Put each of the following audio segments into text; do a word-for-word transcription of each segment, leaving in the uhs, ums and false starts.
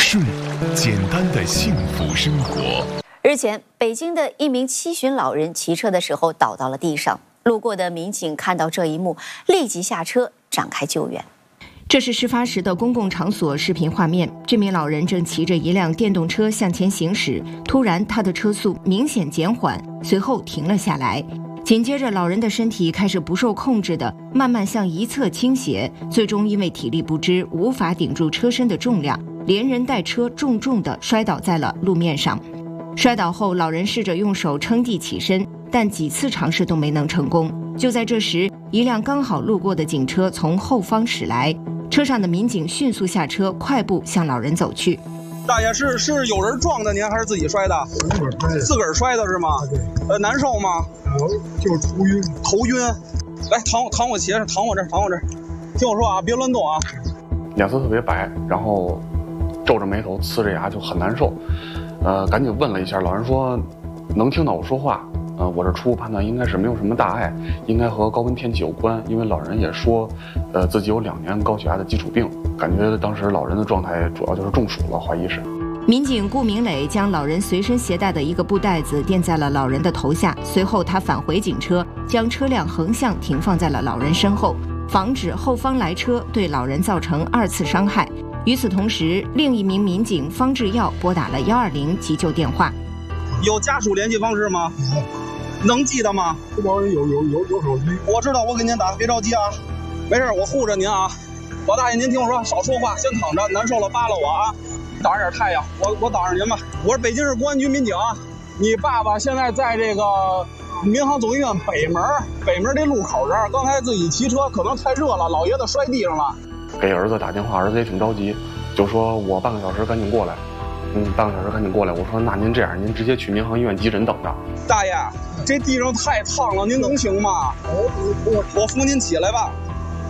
顺，简单的幸福生活。 日前，北京的一名七旬老人骑车的时候倒到了地上，路过的民警看到这一幕，立即下车展开救援。 这是事发时的公共场所视频画面。这名老人正骑着一辆电动车向前行驶，突然他的车速明显减缓，随后停了下来。紧接着，老人的身体开始不受控制地慢慢向一侧倾斜，最终因为体力不支，无法顶住车身的重量，连人带车重重地摔倒在了路面上。摔倒后，老人试着用手撑地起身，但几次尝试都没能成功。就在这时，一辆刚好路过的警车从后方驶来，车上的民警迅速下车，快步向老人走去。 大爷，是是有人撞的您，还是自己摔的？自个儿摔的是吗？呃，难受吗？ 就是头晕， 头晕。来，躺我躺我鞋上，躺我这儿，躺我这儿。听我说啊，别乱动啊。 脸色特别白，然后皱着眉头，呲着牙，就很难受。呃，赶紧问了一下，老人说能听到我说话。呃，我这初步判断应该是没有什么大碍，应该和高温天气有关。因为老人也说，呃，自己有两年高血压的基础病，感觉当时老人的状态主要就是中暑了，怀疑是。 民警顾明磊将老人随身携带的一个布袋子垫在了老人的头下，随后他返回警车，将车辆横向停放在了老人身后，防止后方来车对老人造成二次伤害。与此同时，另一名民警方志耀拨打了一二零急救电话。 有家属联系方式吗？能记得吗？ 这帮人有有有有手机。 我知道，我给您打，别着急啊，没事，我护着您啊。老大爷，您听我说，少说话，先躺着，难受了扒拉我啊。挡着点太阳，我我挡着您吧。我是北京市公安局民警啊。你爸爸现在在这个民航总医院北门，北门这路口这儿，刚才自己骑车可能太热了，老爷子摔地上了。 给儿子打电话，儿子也挺着急，就说我半个小时赶紧过来。嗯，半个小时赶紧过来。我说那您这样，您直接去民航医院急诊等着。 大爷，这地上太烫了，您能行吗？我我我扶您起来吧。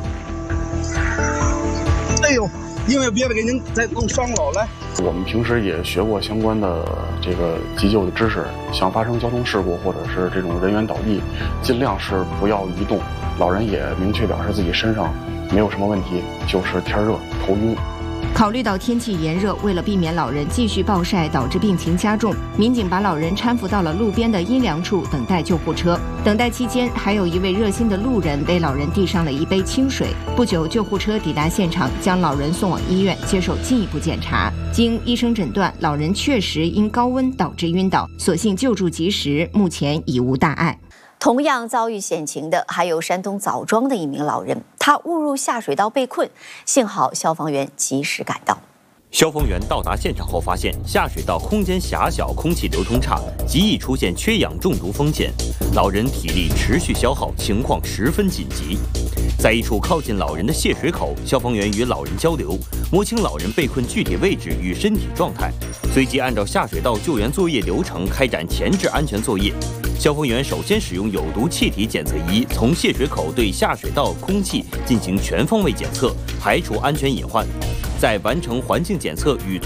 哎呦，因为别给您再弄伤了。来， 我们平时也学过相关的这个急救的知识，像发生交通事故或者是这种人员倒地，尽量是不要移动。老人也明确表示自己身上没有什么问题，就是天热头晕。 考虑到天气炎热，为了避免老人继续暴晒导致病情加重，民警把老人搀扶到了路边的阴凉处等待救护车。等待期间，还有一位热心的路人为老人递上了一杯清水。不久，救护车抵达现场，将老人送往医院接受进一步检查。经医生诊断，老人确实因高温导致晕倒，所幸救助及时，目前已无大碍。 同样遭遇险情的还有山东枣庄的一名老人，他误入下水道被困，幸好消防员及时赶到。 消防员到达现场后发现，下水道空间狭小，空气流通差，极易出现缺氧中毒风险。老人体力持续消耗，情况十分紧急。在一处靠近老人的泄水口，消防员与老人交流，摸清老人被困具体位置与身体状态，随即按照下水道救援作业流程开展前置安全作业。消防员首先使用有毒气体检测仪，从泄水口对下水道空气进行全方位检测，排除安全隐患。在完成环境检测与